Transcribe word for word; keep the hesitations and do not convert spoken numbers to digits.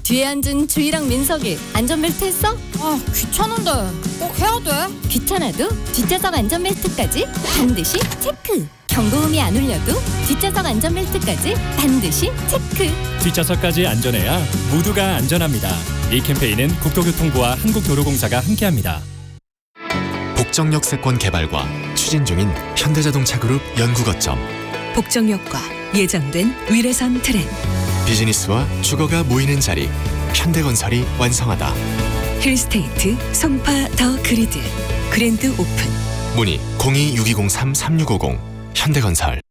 뒤에 앉은 주희랑 민석이 안전벨트 했어? 아, 귀찮은데 꼭 해야 돼? 귀찮아도 뒷좌석 안전벨트까지 반드시 체크. 경고음이 안 울려도 뒷좌석 안전벨트까지 반드시 체크. 뒷좌석까지 안전해야 모두가 안전합니다. 이 캠페인은 국토교통부와 한국도로공사가 함께합니다. 복정역세권 개발과 추진 중인 현대자동차그룹 연구거점. 복정역과 예정된 위례선 트램, 비즈니스와 주거가 모이는 자리, 현대건설이 완성하다. 힐스테이트 송파 더 그리드 그랜드 오픈. 문의 공이 육이공삼 삼육오공 현대건설.